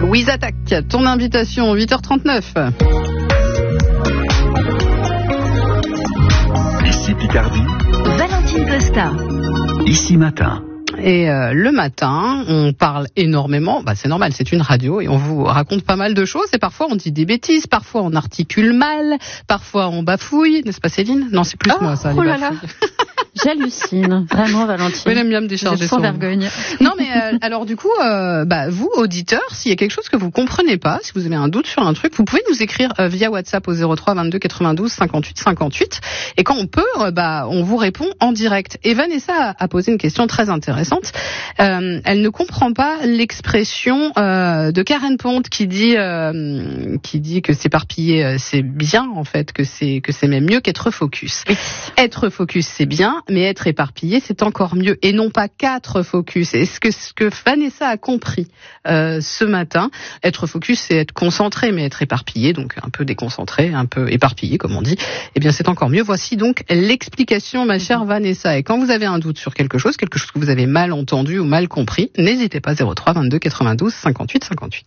Wiz Attack, ton invitation, 8h39. Ici Picardie. Valentine Costa. Ici Matin. Et le matin, on parle énormément, c'est normal, c'est une radio et on vous raconte pas mal de choses et parfois on dit des bêtises, parfois on articule mal, parfois on bafouille, n'est-ce pas Céline ? Non, c'est plus moi ça, les bafouilles. J'hallucine, vraiment Valentine. Oui, j'aime bien me décharger sans vergogne. Non mais alors du coup, vous auditeurs, s'il y a quelque chose que vous comprenez pas, si vous avez un doute sur un truc, vous pouvez nous écrire via WhatsApp au 03 22 92 58 58 et quand on peut, on vous répond en direct. Et Vanessa a posé une question très intéressante. Elle ne comprend pas l'expression de Karen Ponte qui dit que s'éparpiller c'est bien en fait, que c'est même mieux qu'être focus. Être focus c'est bien, mais être éparpillé, c'est encore mieux. Et non pas 4 focus. Et ce que Vanessa a compris ce matin, être focus, c'est être concentré, mais être éparpillé, donc un peu déconcentré, un peu éparpillé, comme on dit, eh bien c'est encore mieux. Voici donc l'explication, ma chère Vanessa. Et quand vous avez un doute sur quelque chose que vous avez mal entendu ou mal compris, n'hésitez pas, 03 22 92 58 58.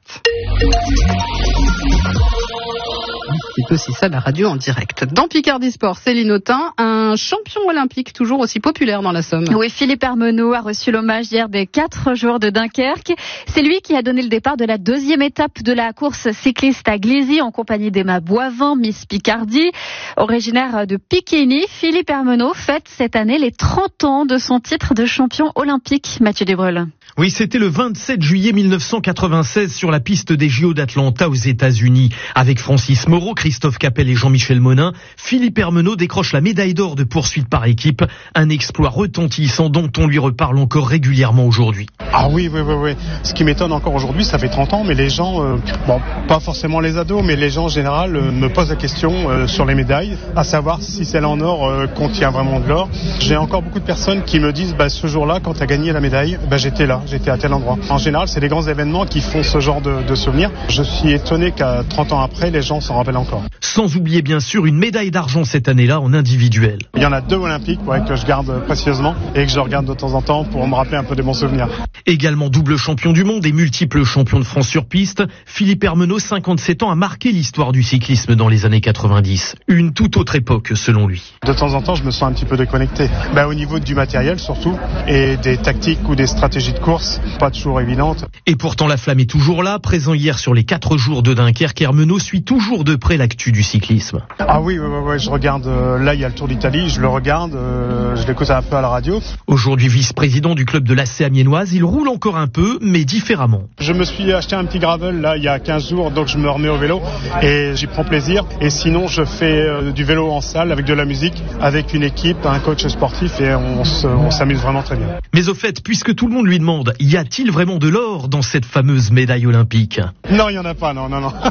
C'est aussi ça la radio en direct. Dans Picardie Sport, Céline Autain, un champion olympique toujours aussi populaire dans la Somme. Oui, Philippe Hermenot a reçu l'hommage hier des 4 jours de Dunkerque. C'est lui qui a donné le départ de la 2e étape de la course cycliste à Glézy en compagnie d'Emma Boivin, Miss Picardie. Originaire de Piquigny, Philippe Hermenot fête cette année les 30 ans de son titre de champion olympique. Mathieu Desbreules. Oui, c'était le 27 juillet 1996 sur la piste des JO d'Atlanta aux États-Unis. Avec Francis Moreau, Christophe Capel et Jean-Michel Monin, Philippe Hermenot décroche la médaille d'or de poursuite par équipe. Un exploit retentissant dont on lui reparle encore régulièrement aujourd'hui. Ah oui. Ce qui m'étonne encore aujourd'hui, ça fait 30 ans, mais les gens, pas forcément les ados, mais les gens en général me posent la question sur les médailles, à savoir si celle en or contient vraiment de l'or. J'ai encore beaucoup de personnes qui me disent, ce jour-là, quand tu as gagné la médaille, j'étais là. J'étais à tel endroit. En général, c'est les grands événements qui font ce genre de souvenirs. Je suis étonné qu'à 30 ans après, les gens s'en rappellent encore. Sans oublier bien sûr une médaille d'argent cette année-là en individuel. Il y en a 2 olympiques que je garde précieusement et que je regarde de temps en temps pour me rappeler un peu de bons souvenirs. Également double champion du monde et multiple champion de France sur piste, Philippe Hermenot, 57 ans, a marqué l'histoire du cyclisme dans les années 90. Une toute autre époque selon lui. De temps en temps, je me sens un petit peu déconnecté. Au niveau du matériel surtout et des tactiques ou des stratégies de course. Pas toujours évidente. Et pourtant la flamme est toujours là, présent hier sur les 4 jours de Dunkerque. Hermenot suit toujours de près l'actu du cyclisme. Ah oui, je regarde, là il y a le Tour d'Italie, je le regarde, je l'écoute un peu à la radio. Aujourd'hui vice-président du club de l'AC Amiénoise, il roule encore un peu, mais différemment. Je me suis acheté un petit gravel là il y a 15 jours, donc je me remets au vélo et j'y prends plaisir. Et sinon je fais du vélo en salle avec de la musique, avec une équipe, un coach sportif et on s'amuse vraiment très bien. Mais au fait, puisque tout le monde lui demande, y a-t-il vraiment de l'or dans cette fameuse médaille olympique ? Non, il n'y en a pas, non.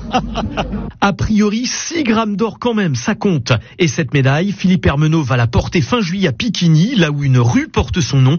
A priori, 6 grammes d'or quand même, ça compte. Et cette médaille, Philippe Hermenot va la porter fin juillet à Piquigny, là où une rue porte son nom.